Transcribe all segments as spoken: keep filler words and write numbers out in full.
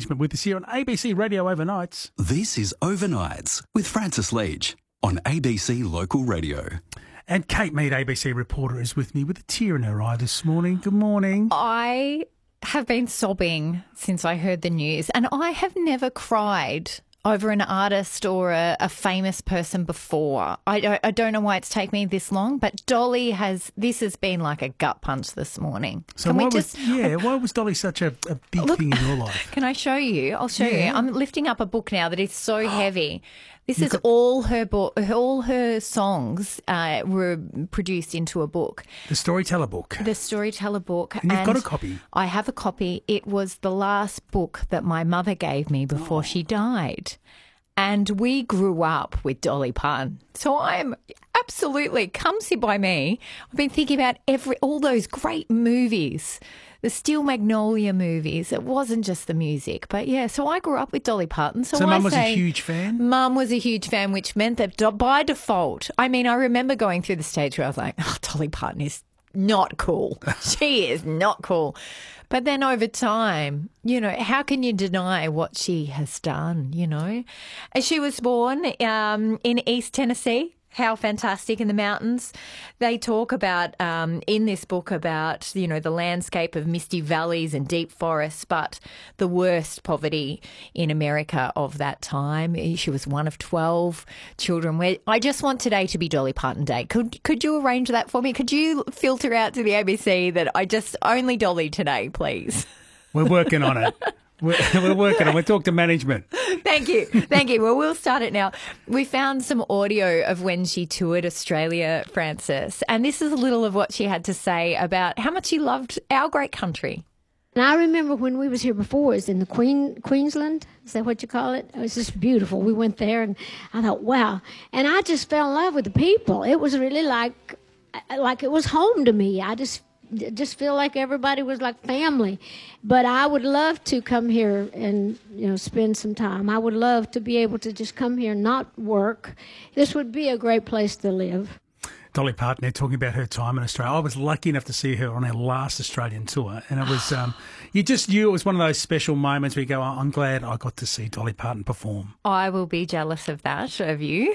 management with us here on A B C Radio Overnights. This is Overnights with Francis Leach on A B C Local Radio. And Kate Mead, A B C reporter, is with me with a tear in her eye this morning. Good morning. I have been sobbing since I heard the news, and I have never cried over an artist or a, a famous person before. I don't, I don't know why it's taken me this long, but Dolly has, this has been like a gut punch this morning. So Can why we just, was, yeah, why was Dolly such a, a big Look, thing in your life? Can I show you? I'll show Yeah. you. I'm lifting up a book now that is so heavy. This You've is got- all her book. All her songs uh, were produced into a book. The Storyteller book. The Storyteller book. And you've got a copy. I have a copy. It was the last book that my mother gave me before she died. And we grew up with Dolly Parton. So I'm absolutely, come sit by me. I've been thinking about every all those great movies, the Steel Magnolia movies. It wasn't just the music. But, yeah, so I grew up with Dolly Parton. So, So I Mum was a say, huge fan? Mum was a huge fan, which meant that do- by default, I mean, I remember going through the stage where I was like, oh, Dolly Parton is not cool. She is not cool. But then over time, you know, how can you deny what she has done, you know? She was born um, in East Tennessee. How fantastic in the mountains. They talk about, um, in this book, about, you know, the landscape of misty valleys and deep forests, but the worst poverty in America of that time. She was one of twelve children. Where I just want today to be Dolly Parton Day. Could could you arrange that for me? Could you filter out to the A B C that I just only Dolly today, please? We're working on it. We're, we're working on it. We'll talk to management. Thank you. Thank you. Well, we'll start it now. We found some audio of when she toured Australia, Francis, and this is a little of what she had to say about how much she loved our great country. And I remember when we was here before, it was in the Queen Queensland. Is that what you call it? It was just beautiful. We went there, and I thought, wow. And I just fell in love with the people. It was really like, like it was home to me. I just just feel like everybody was like family. But I would love to come here and, you know, spend some time. I would love to be able to just come here and not work. This would be a great place to live. Dolly Parton there talking about her time in Australia. I was lucky enough to see her on her last Australian tour, and it was um, you just knew it was one of those special moments where you go, oh, I'm glad I got to see Dolly Parton perform. I will be jealous of that, of you.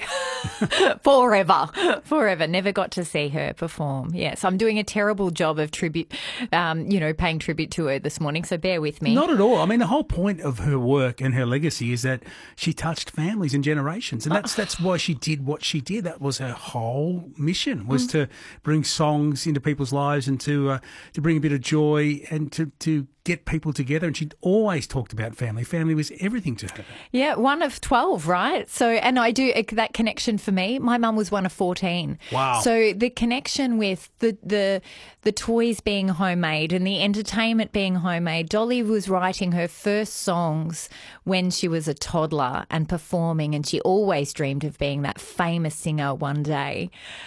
Forever. Forever. Never got to see her perform. Yes, I'm doing a terrible job of tribute, um, you know, paying tribute to her this morning, so bear with me. Not at all. I mean, the whole point of her work and her legacy is that she touched families and generations, and that's that's why she did what she did. That was her whole mission, was mm. to bring songs into people's lives and to uh, to bring a bit of joy and to, to get people together. And she always talked about family. Family was everything to her. Yeah, one of twelve, right? So, and I do, that connection for me, my mum was one of fourteen. Wow. So the connection with the, the, the toys being homemade and the entertainment being homemade. Dolly was writing her first songs when she was a toddler and performing, and she always dreamed of being that famous singer one day.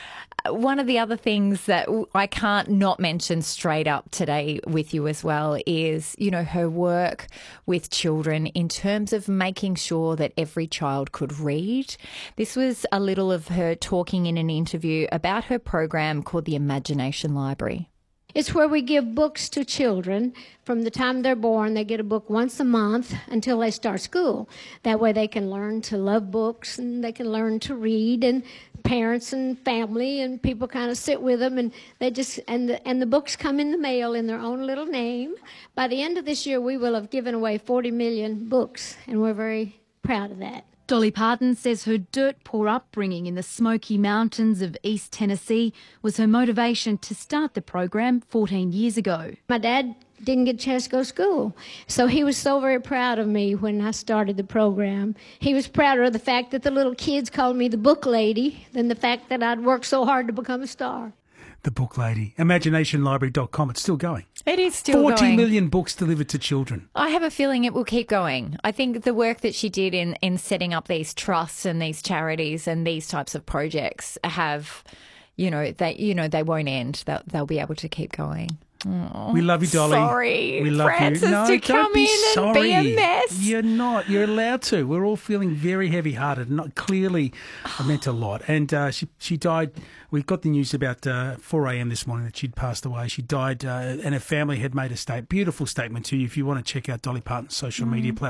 One of the other things that I can't not mention straight up today with you as well is, you know, her work with children in terms of making sure that every child could read. This was a little of her talking in an interview about her program called the Imagination Library. It's where we give books to children from the time they're born. They get a book once a month until they start school. That way they can learn to love books and they can learn to read, and parents and family and people kind of sit with them, and they just and the, and the books come in the mail in their own little name. By the end of this year, we will have given away forty million books, and we're very proud of that. Dolly Parton says her dirt-poor upbringing in the Smoky Mountains of East Tennessee was her motivation to start the program fourteen years ago. My dad didn't get a chance to go to school, so he was so very proud of me when I started the program. He was prouder of the fact that the little kids called me the book lady than the fact that I'd worked so hard to become a star. The book lady. imagination library dot com. It's still going. It is still forty going. forty million books delivered to children. I have a feeling it will keep going. I think the work that she did in, in setting up these trusts and these charities and these types of projects have, you know, they you know they won't end. They'll, they'll be able to keep going. Oh, we love you, Dolly. Sorry, we love Francis, you. No, to don't come be in sorry. and be a mess. You're not. You're allowed to. We're all feeling very heavy-hearted. Not clearly, I meant a lot. And uh, she she died. We got the news about uh, four a.m. this morning that she'd passed away. She died, uh, and her family had made a state beautiful statement to you. If you want to check out Dolly Parton's social mm. media platform.